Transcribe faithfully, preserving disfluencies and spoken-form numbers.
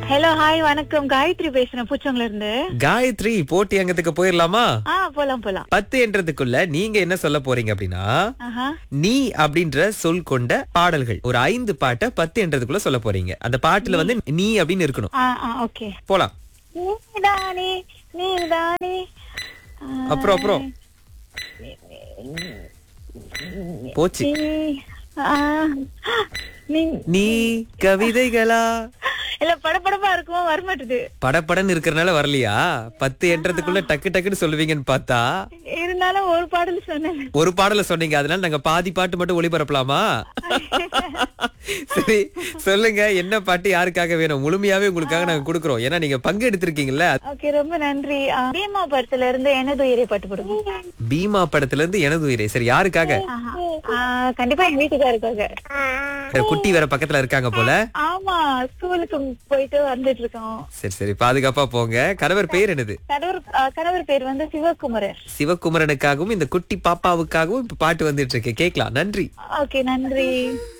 Hello hi வணக்கம், காயத்ரி பேசுறேன் பூச்சவங்கல இருந்து. காயத்ரி, போட்டி அங்கத்துக்கு போயிடலாமா? ஆ போலாம் போலாம். பத்து என்றதுக்குள்ள நீங்க என்ன சொல்ல போறீங்க அப்படின்னா, ஆஹா. நீ அப்படின்ற சொல் கொண்ட பாடல்கள் ஒரு ஐந்து பாட்டை பத்து என்றதுக்குள்ள சொல்ல போறீங்க. அந்த பாட்டுல வந்து நீ அப்படின்னு இருக்கணும். ஆ ஆ ஓகே. போலாம். நீதானே நீதானே. ஆ, அப்புறம் அப்புறம் போச்சு. நீ- ஆ, நீ- நீ கவிதைகளா? இல்ல படபடப்பா இருக்கும், வரமாட்டுது. படபடன்னு இருக்கறனால வரலையா? பத்து என்றதுக்குள்ள டக்கு டக்குன்னு சொல்லுவீங்கன்னு பார்த்தா இருந்தாலும் ஒரு பாடல் சொன்னேன். ஒரு பாடல சொன்னீங்க. அதனால நாங்க பாதி பாட்டு மட்டும் ஒளிபரப்பலாமா? சரி, சொல்லுங்க, என்ன பாட்டு யாருக்காக வேணும்? முழுமையாவே உங்களுக்காக நாங்க கொடுக்கறோம். ஏன்னா நீங்க பங்கு எடுத்திருக்கீங்கல்ல. ஓகே, ரொம்ப நன்றி. ஆ, பீமா படத்துல இருந்து எனது உயிரை பாட்டு போடுங்க. பீமா படத்துல இருந்து எனது உயிரை. சரி, யாருக்காக? ஆஹா. ஆ, கண்டிப்பா எங்க வீட்டுக்காருக்காக. குட்டி வேற பக்கத்துல இருக்காங்க போல. ஆமா, ஸ்கூலுக்கு போயிட்டு வந்துட்டு இருக்கோம். சரி சரி, பாதுகாப்பா போங்க. கணவர் பேர் என்னது? கணவர் ஆ, கணவர் பேர் வந்து சிவகுமரன். சிவகுமரனுக்காகவும் இந்த குட்டி பாப்பாவுக்காகவும் இப்ப பாட்டு வந்துட்டு இருக்கு. கேக்கலாம். நன்றி. ஓகே, நன்றி.